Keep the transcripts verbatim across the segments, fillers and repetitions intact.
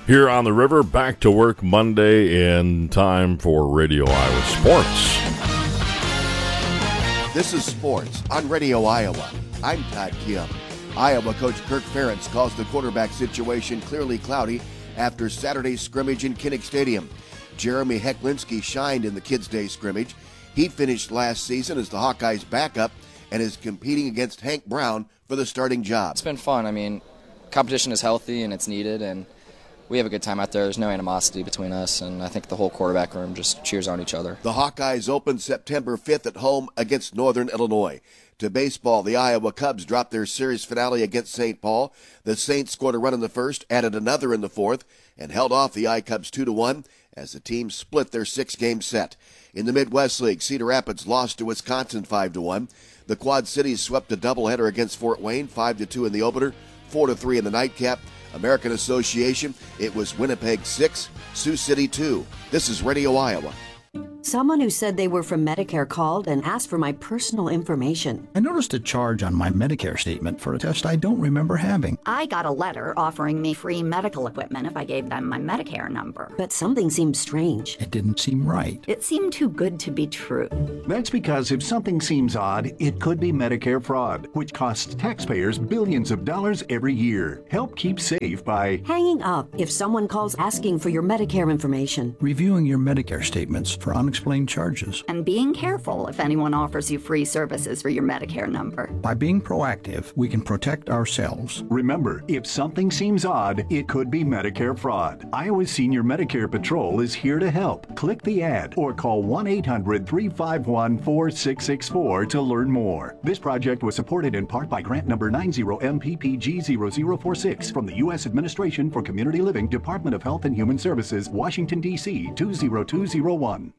Here on the River, back to work Monday in time for Radio Iowa Sports. This is Sports on Radio Iowa. I'm Todd Kim. Iowa coach Kirk Ferentz calls the quarterback situation clearly cloudy after Saturday's scrimmage in Kinnick Stadium. Jeremy Hecklinski shined in the Kids' Day scrimmage. He finished last season as the Hawkeyes' backup and is competing against Hank Brown for the starting job. It's been fun. I mean, competition is healthy and it's needed, and we have a good time out there. There's no animosity between us, and I think the whole quarterback room just cheers on each other. The Hawkeyes open September fifth at home against Northern Illinois. To baseball, the Iowa Cubs dropped their series finale against Saint Paul. The Saints scored a run in the first, added another in the fourth, and held off the I-Cubs two to one as the team split their six-game set. In the Midwest League, Cedar Rapids lost to Wisconsin five to one. The Quad Cities swept a doubleheader against Fort Wayne, five to two in the opener, four to three in the nightcap. American Association, it was Winnipeg six, Sioux City two. This is Radio Iowa. Someone who said they were from Medicare called and asked for my personal information. I noticed a charge on my Medicare statement for a test I don't remember having. I got a letter offering me free medical equipment if I gave them my Medicare number. But something seemed strange. It didn't seem right. It seemed too good to be true. That's because if something seems odd, it could be Medicare fraud, which costs taxpayers billions of dollars every year. Help keep safe by hanging up if someone calls asking for your Medicare information. Reviewing your Medicare statements for unexplained charges. And being careful if anyone offers you free services for your Medicare number. By being proactive, we can protect ourselves. Remember, if something seems odd, it could be Medicare fraud. Iowa's Senior Medicare Patrol is here to help. Click the ad or call one eight hundred, three five one, four six six four to learn more. This project was supported in part by grant number nine zero M P P G zero zero four six from the U S Administration for Community Living, Department of Health and Human Services, Washington, D C two zero two zero one.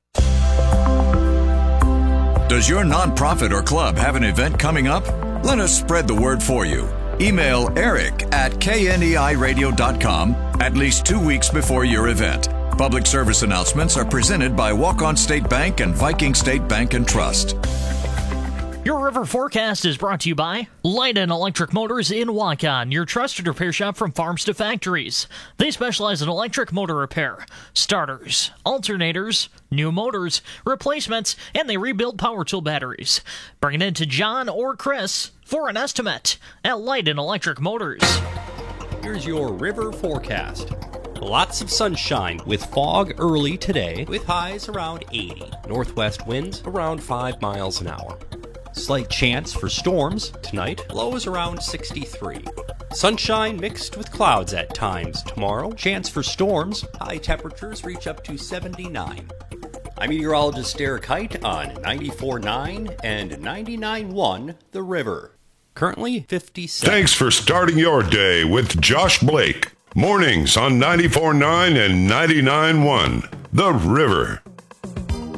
Does your nonprofit or club have an event coming up? Let us spread the word for you. Email Eric at K N E I radio dot com at least two weeks before your event. Public service announcements are presented by Walk-On State Bank and Viking State Bank and Trust. Your River Forecast is brought to you by Light and Electric Motors in Waukon, your trusted repair shop from farms to factories. They specialize in electric motor repair, starters, alternators, new motors, replacements, and they rebuild power tool batteries. Bring it in to John or Chris for an estimate at Light and Electric Motors. Here's your River Forecast. Lots of sunshine with fog early today with highs around eighty. Northwest winds around five miles an hour. Slight chance for storms tonight, lows around sixty-three. Sunshine mixed with clouds at times tomorrow. Chance for storms, high temperatures reach up to seventy-nine. I'm meteorologist Derek Height on ninety-four point nine and ninety-nine point one The River. Currently fifty-seven. Thanks for starting your day with Josh Blake. Mornings on ninety-four point nine and ninety-nine point one The River.